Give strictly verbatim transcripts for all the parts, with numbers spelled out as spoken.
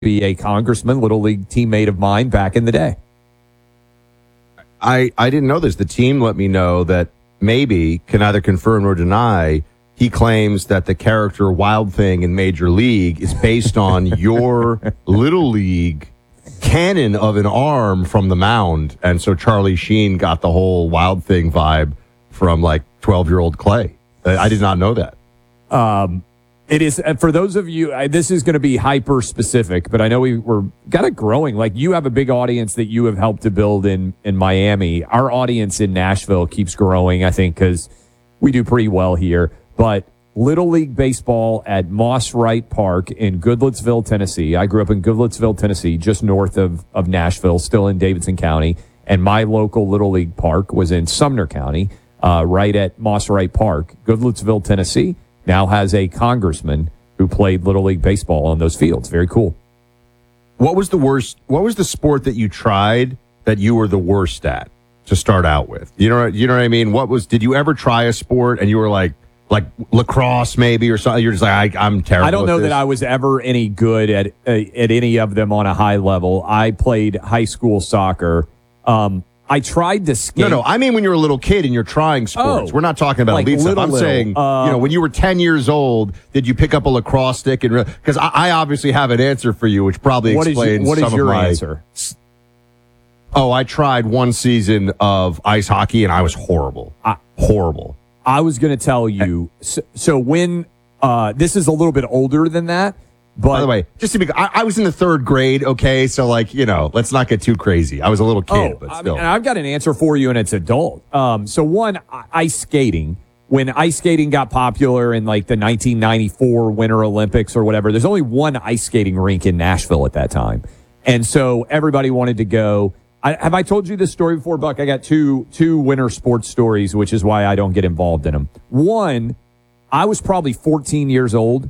be a congressman, Little League teammate of mine back in the day. I, I didn't know this. The team let me know that maybe, can either confirm or deny, he claims that the character Wild Thing in Major League is based on your Little League cannon of an arm from the mound. And so Charlie Sheen got the whole Wild Thing vibe from like twelve-year-old Clay. I did not know that. Um, it is, for those of you, I, this is going to be hyper specific, but I know we, we're kind of growing. Like, you have a big audience that you have helped to build in, in Miami. Our audience in Nashville keeps growing, I think, because we do pretty well here. But Little League baseball at Moss Wright Park in Goodlettsville, Tennessee. I grew up in Goodlettsville, Tennessee, just north of, of Nashville, still in Davidson County. And my local Little League park was in Sumner County, uh, right at Moss Wright Park. Goodlettsville, Tennessee now has a congressman who played Little League baseball on those fields. Very cool. What was the worst? What was the sport that you tried that you were the worst at to start out with? You know, you know what I mean? What was? Did you ever try a sport and you were like, like lacrosse maybe or something? You're just like, I, I'm terrible. I don't know at this. that I was ever any good at uh, at any of them on a high level. I played high school soccer. Um, I tried to skate. No, no. I mean, when you're a little kid and you're trying sports, oh, we're not talking about like elite stuff. little, I'm little. saying, Uh, you know, when you were ten years old, did you pick up a lacrosse stick? And because I, I obviously have an answer for you, which probably what explains is, what some is your of my answer? Oh, I tried one season of ice hockey and I was horrible. I, horrible. I was going to tell you. So, so when uh, this is a little bit older than that. But, by the way, just to be, I, I was in the third grade. Okay, so like you know, let's not get too crazy. I was a little kid, oh, but I still. mean, and I've got an answer for you, and it's adult. Um, so one, ice skating. When ice skating got popular in like the nineteen ninety-four Winter Olympics or whatever, there's only one ice skating rink in Nashville at that time, and so everybody wanted to go. I, have I told you this story before, Buck? I got two two winter sports stories, which is why I don't get involved in them. One, I was probably fourteen years old.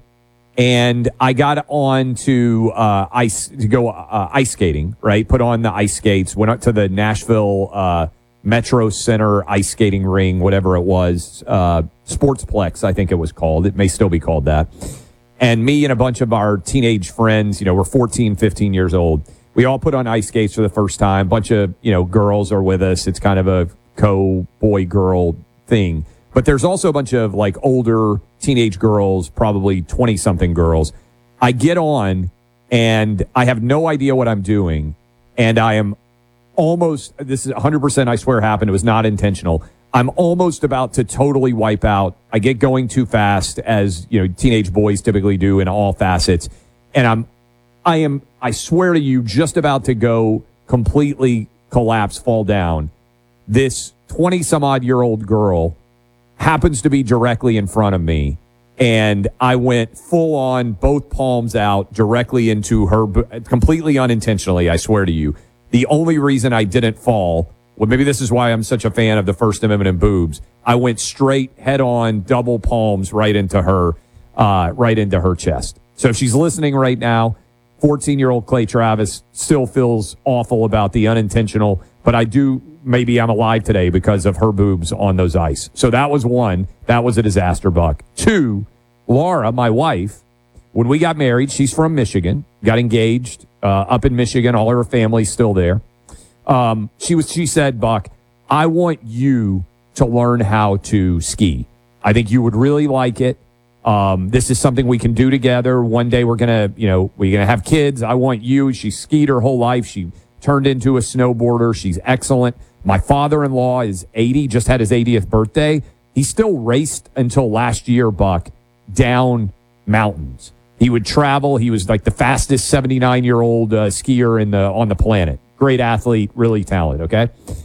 And I got on to uh, ice to go uh, ice skating, right? Put on the ice skates, went up to the Nashville uh, Metro Center ice skating ring, whatever it was, uh, Sportsplex, I think it was called. It may still be called that. And me and a bunch of our teenage friends, you know, we're fourteen, fifteen years old. We all put on ice skates for the first time. A bunch of, you know, girls are with us. It's kind of a co-boy-girl thing. But there's also a bunch of like older teenage girls, probably twenty-something girls. I get on, and I have no idea what I'm doing, and I am almost, this is one hundred percent I swear happened, it was not intentional. I'm almost about to totally wipe out. I get going too fast, as you know, teenage boys typically do in all facets, and I'm, I am, I swear to you, just about to go completely collapse, fall down. This twenty-some-odd-year-old girl happens to be directly in front of me, and I went full on, both palms out, directly into her, completely unintentionally, I swear to you. The only reason I didn't fall, well, maybe this is why I'm such a fan of the First Amendment and boobs, I went straight, head-on, double palms right into her, uh, right into her chest. So if she's listening right now, fourteen-year-old Clay Travis still feels awful about the unintentional, but I do, maybe I'm alive today because of her boobs on those ice. So that was one. That was a disaster, Buck. Two, Laura, my wife, when we got married, she's from Michigan, got engaged uh, up in Michigan. All her family's still there. Um, she was. She said, Buck, I want you to learn how to ski. I think you would really like it. Um, this is something we can do together. One day we're going to, you know, we're going to have kids. I want you. She skied her whole life. She turned into a snowboarder. She's excellent. My father-in-law is eighty, just had his eightieth birthday. He still raced until last year, Buck, down mountains. He would travel. He was like the fastest seventy-nine-year-old uh, skier in the on the planet. Great athlete, really talented, okay?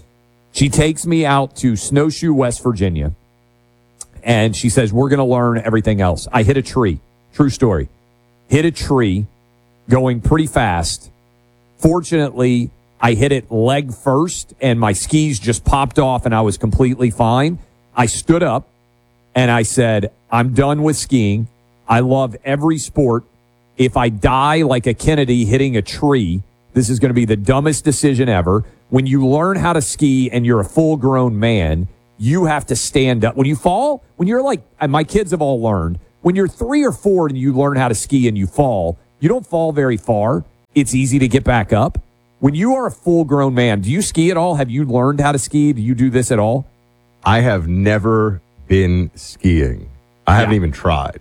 She takes me out to Snowshoe, West Virginia, and she says, we're going to learn everything else. I hit a tree. True story. Hit a tree going pretty fast. Fortunately, I hit it leg first, and my skis just popped off, and I was completely fine. I stood up, and I said, I'm done with skiing. I love every sport. If I die like a Kennedy hitting a tree, this is going to be the dumbest decision ever. When you learn how to ski and you're a full-grown man, you have to stand up. When you fall, when you're like, and my kids have all learned, when you're three or four and you learn how to ski and you fall, you don't fall very far. it's easy to get back up. When you are a full-grown man, do you ski at all? Have you learned how to ski? Do you do this at all? I have never been skiing. I Yeah. haven't even tried.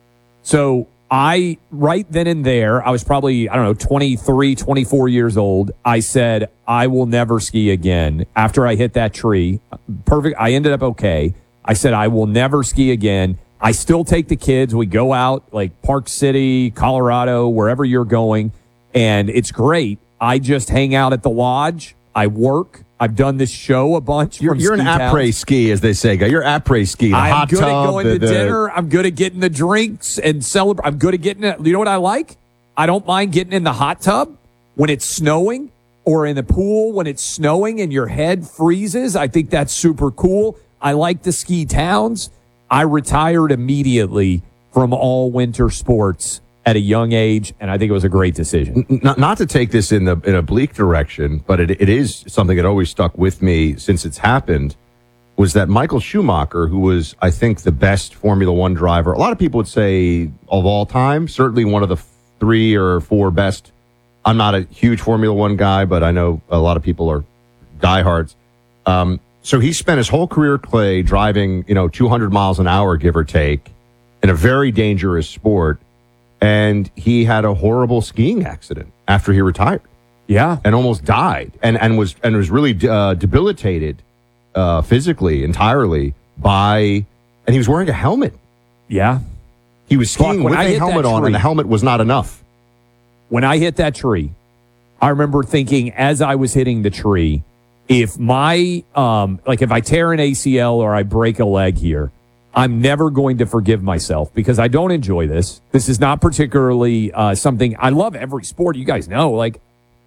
So I, right then and there, I was probably, I don't know, twenty-three, twenty-four years old. I said, I will never ski again. After I hit that tree, perfect. I ended up okay. I said, I will never ski again. I still take the kids. We go out like Park City, Colorado, wherever you're going, and it's great. I just hang out at the lodge. I work. I've done this show a bunch. You're, from you're an ski après towns. ski, as they say, guy. You're après ski. The I'm hot good tub, at going the, to the, dinner. I'm good at getting the drinks and celebrate. I'm good at getting it. You know what I like? I don't mind getting in the hot tub when it's snowing or in the pool when it's snowing and your head freezes. I think that's super cool. I like the ski towns. I retired immediately from all winter sports at a young age, and I think it was a great decision. Not, not to take this in the in a bleak direction, but it, it is something that always stuck with me since it's happened, was that Michael Schumacher, who was, I think, the best Formula One driver, a lot of people would say of all time, certainly one of the three or four best. I'm not a huge Formula One guy, but I know a lot of people are diehards. Um, so he spent his whole career, Clay, driving, you know, two hundred miles an hour, give or take, in a very dangerous sport. And he had a horrible skiing accident after he retired. Yeah. And almost died, and and was and was really uh, debilitated uh, physically entirely by. And he was wearing a helmet. Yeah. He was skiing Fuck, when with I a hit helmet that on, tree- and the helmet was not enough. When I hit that tree, I remember thinking as I was hitting the tree, if my, um, like if I tear an A C L or I break a leg here, I'm never going to forgive myself because I don't enjoy this. This is not particularly uh, something, I love every sport. You guys know, like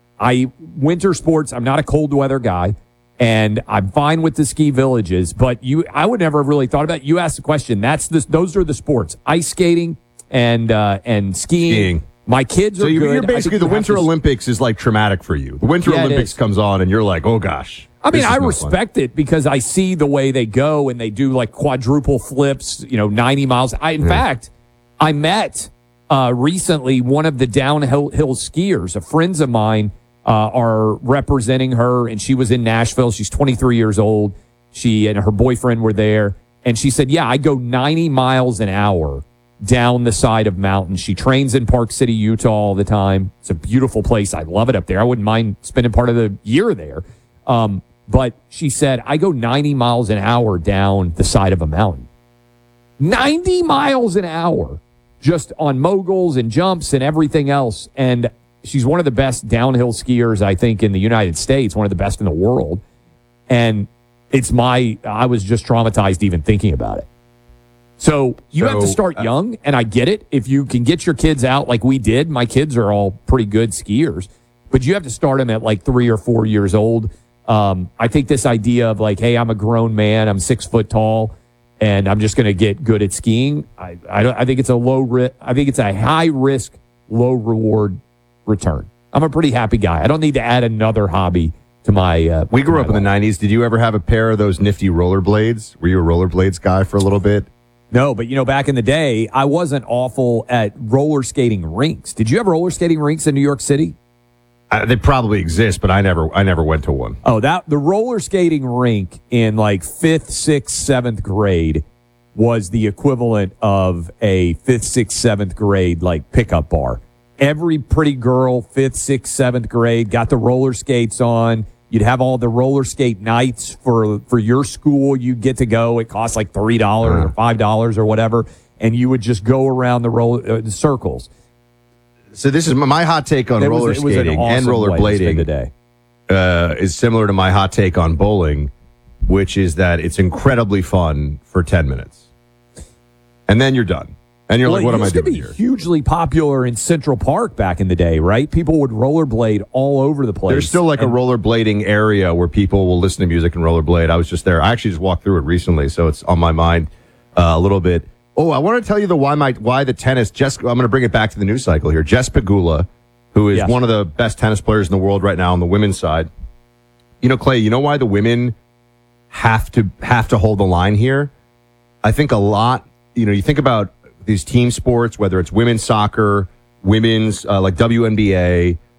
I, winter sports, I'm not a cold weather guy and I'm fine with the ski villages, but you, I would never have really thought about it. You asked the question. That's the, those are the sports, ice skating and, uh, and skiing. Skiing. My kids So are you- good. you're I basically think the you have Winter to- Olympics is like traumatic for you. The Winter Yeah, it Olympics is. comes on, and you're like, oh gosh. I mean, this is I no fun. respect it because I see the way they go and they do like quadruple flips, you know, ninety miles. I, in fact, I met uh, recently one of the downhill hill skiers. A friends of mine uh, are representing her, and she was in Nashville. She's twenty-three years old. She and her boyfriend were there, and she said, "Yeah, I go ninety miles an hour down the side of mountains." She trains in Park City, Utah all the time. It's a beautiful place. I love it up there. I wouldn't mind spending part of the year there. Um, but she said, I go ninety miles an hour down the side of a mountain. ninety miles an hour just on moguls and jumps and everything else. And she's one of the best downhill skiers, I think, in the United States, one of the best in the world. And it's my, I was just traumatized even thinking about it. So you So, have to start uh, young, and I get it. If you can get your kids out like we did, my kids are all pretty good skiers, but you have to start them at like three or four years old. Um, I think this idea of like, hey, I'm a grown man, I'm six foot tall, and I'm just going to get good at skiing. I, I, don't, I think it's a low risk. I think it's a high risk, low reward return. I'm a pretty happy guy. I don't need to add another hobby to my. Uh, We grew to up my in the life. nineties. Did you ever have a pair of those nifty rollerblades? Were you a rollerblades guy for a little bit? No, but you know, back in the day, I wasn't awful at roller skating rinks. Did you have roller skating rinks in New York City? Uh, they probably exist, but I never, I never went to one. Oh, that the roller skating rink in like fifth, sixth, seventh grade was the equivalent of a fifth, sixth, seventh grade like pickup bar. Every pretty girl, fifth, sixth, seventh grade, got the roller skates on. You'd have all the roller skate nights for for your school. You'd get to go. It cost like three dollars Uh-huh. or five dollars or whatever, and you would just go around the roll uh, the circles. So this is my, my hot take on It was- roller it was an skating and awesome roller way to spend blading. the day. Uh, is similar to my hot take on bowling, which is that it's incredibly fun for ten minutes, and then you're done, and you're Well, like, "What it am I used to doing be here?" hugely popular in Central Park back in the day, right? People would rollerblade all over the place. There's still like And- a rollerblading area where people will listen to music and rollerblade. I was just there. I actually just walked through it recently, so it's on my mind uh, a little bit. Oh, I want to tell you the why my why the tennis. Jess, I'm going to bring it back to the news cycle here. Jess Pegula, who is Yes. one of the best tennis players in the world right now on the women's side. You know, Clay, you know why the women have to have to hold the line here? I think a lot, you know, you think about these team sports, whether it's women's soccer, women's uh, like W N B A,